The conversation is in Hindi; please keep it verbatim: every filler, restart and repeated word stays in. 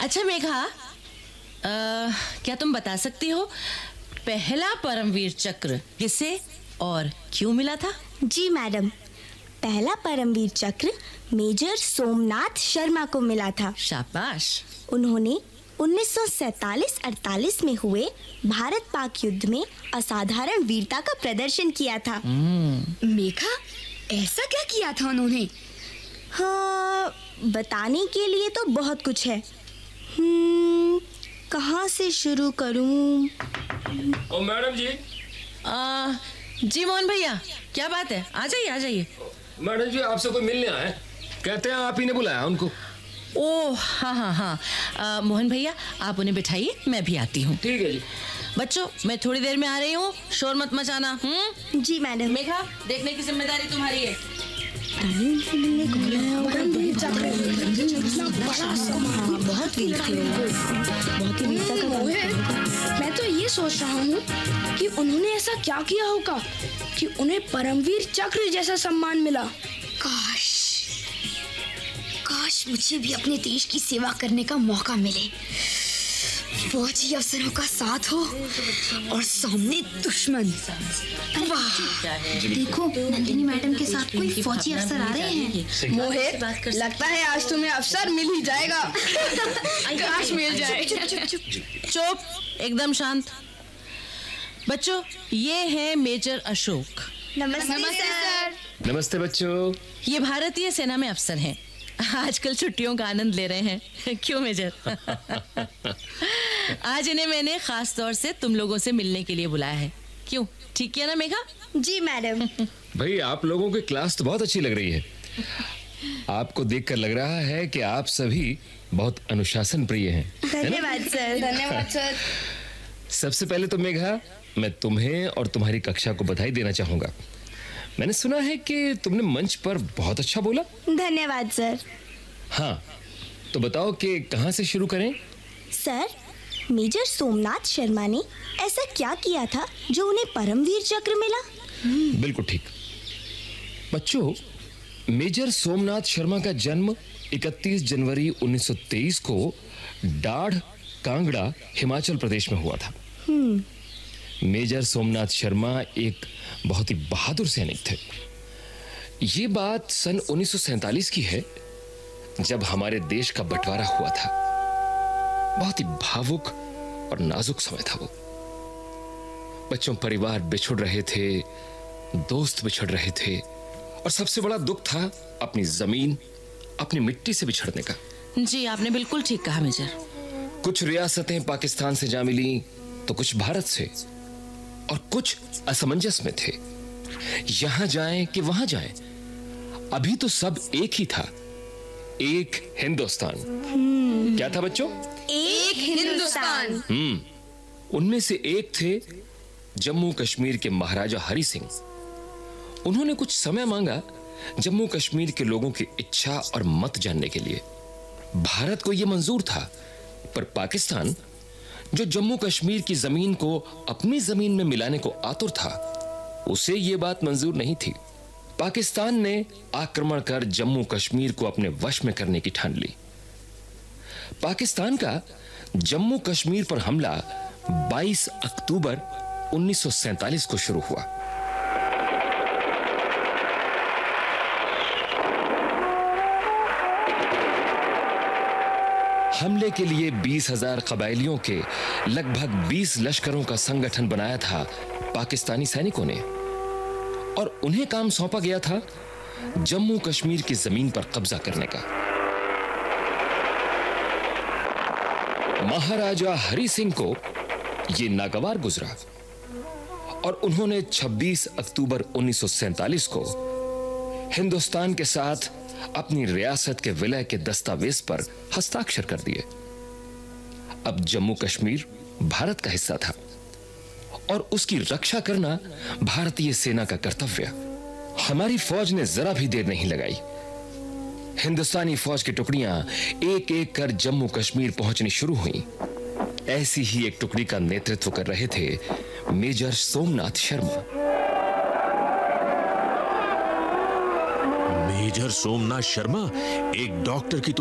अच्छा मेघा, आ, क्या तुम बता सकती हो पहला परमवीर चक्र किसे और क्यों मिला था? जी मैडम, पहला परमवीर चक्र मेजर सोमनाथ शर्मा को मिला था। शाबाश। उन्होंने उन्नीस सौ सैतालीस अड़तालीस में हुए भारत पाक युद्ध में असाधारण वीरता का प्रदर्शन किया था। मेघा, ऐसा क्या किया था उन्होंने? हाँ, बताने के लिए तो बहुत कुछ है। हम्म, कहाँ से शुरू करूं? ओ मैडम जी। आ, जी मोहन भैया, क्या बात है? आ जाइए आ जाइए। मैडम जी आपसे कोई मिलने आए, कहते हैं आप ही ने बुलाया उनको। ओह हाँ हाँ हाँ आ, मोहन भैया आप उन्हें बिठाइए, मैं भी आती हूँ। ठीक है जी। बच्चों मैं थोड़ी देर में आ रही हूँ, शोर मत मचाना। हम्म जी मैडम। मेघा, देखने की जिम्मेदारी तुम्हारी है। बहुत वीर थे, बहुत ही वीरता का काम। मैं तो ये सोच रहा हूँ कि उन्होंने ऐसा क्या किया होगा कि उन्हें परमवीर चक्र जैसा सम्मान मिला। काश काश मुझे भी अपने देश की सेवा करने का मौका मिले। फौजी अफसरों का साथ हो और सामने दुश्मन। वाह, देखो नंदिनी मैडम के साथ कोई फौजी अफसर आ रहे हैं। मोहित, लगता है आज तुम्हें अफसर मिल ही जाएगा। काश मिल जाए। चुप चुप चुप चुप, एकदम शांत। बच्चों ये है मेजर अशोक। नमस्ते, नमस्ते सर। नमस्ते बच्चों। ये भारतीय सेना में अफसर हैं, आजकल छुट्टियों का आनंद ले रहे हैं। क्यों मेजर? आज इन्हें मैंने खास तौर से तुम लोगों से मिलने के लिए बुलाया है। क्यों, ठीक किया ना मेघा? जी मैडम। भाई आप लोगों की क्लास तो बहुत अच्छी लग रही है। आपको देखकर लग रहा है कि आप सभी बहुत अनुशासन प्रिय हैं। धन्यवाद सर। धन्यवाद सर। सबसे पहले तो मेघा, मैं तुम्हें और तुम्हारी कक्षा को बधाई देना चाहूंगा। मैंने सुना है कि तुमने मंच पर बहुत अच्छा बोला। धन्यवाद सर। हाँ, तो बताओ कि कहाँ से शुरू करें? सर, मेजर सोमनाथ शर्मा ने ऐसा क्या किया था जो उन्हें परमवीर चक्र मिला? बिल्कुल ठीक। बच्चों, मेजर सोमनाथ शर्मा का जन्म इकतीस जनवरी उन्नीस सौ तेईस को डाढ़, कांगड़ा, हिमाचल प्रदेश में हुआ था। मेजर सोमनाथ शर्मा एक बहुत ही बहादुर सैनिक थे। ये बात सन उन्नीस सौ सैतालीस की है, जब हमारे देश का बंटवारा हुआ था। बहुत ही भावुक और नाजुक समय था वो। बच्चों, परिवार बिछुड़ रहे थे, दोस्त बिछड़ रहे थे, और सबसे बड़ा दुख था अपनी जमीन, अपनी मिट्टी से बिछड़ने का। जी आपने बिल्कुल ठीक कहा मेजर। कुछ रियासतें पाकिस्तान से जा मिली तो कुछ भारत से, और कुछ असमंजस में थे, यहां जाएं कि वहां जाएं। अभी तो सब एक ही था, एक हिंदुस्तान। क्या था बच्चों? एक हिंदुस्तान। हम्म उनमें से एक थे जम्मू कश्मीर के महाराजा हरि सिंह। उन्होंने कुछ समय मांगा जम्मू कश्मीर के लोगों की इच्छा और मत जानने के लिए। भारत को यह मंजूर था, पर पाकिस्तान, जो जम्मू कश्मीर की जमीन को अपनी जमीन में मिलाने को आतुर था, उसे यह बात मंजूर नहीं थी। पाकिस्तान ने आक्रमण कर जम्मू कश्मीर को अपने वश में करने की ठान ली। पाकिस्तान का जम्मू कश्मीर पर हमला बाईस अक्टूबर उन्नीस सौ सैतालीस को शुरू हुआ। हमले के लिए बीस हजार कबायलियों के लगभग बीस लश्करों का संगठन बनाया था पाकिस्तानी सैनिकों ने, और उन्हें काम सौंपा गया था जम्मू कश्मीर की जमीन पर कब्जा करने का। महाराजा हरि सिंह को यह नागवार गुजरा, और उन्होंने छब्बीस अक्टूबर उन्नीस सौ सैतालीस को हिंदुस्तान के साथ अपनी रियासत के विलय के दस्तावेज पर हस्ताक्षर कर दिए। अब जम्मू कश्मीर भारत का हिस्सा था, और उसकी रक्षा करना भारतीय सेना का कर्तव्य। हमारी फौज ने जरा भी देर नहीं लगाई। हिंदुस्तानी फौज की टुकड़ियां एक एक कर जम्मू कश्मीर पहुंचनी शुरू हुई। ऐसी ही एक टुकड़ी का नेतृत्व कर रहे थे मेजर सोमनाथ शर्मा। मेजर सोमनाथ शर्मा एक डॉक्टर की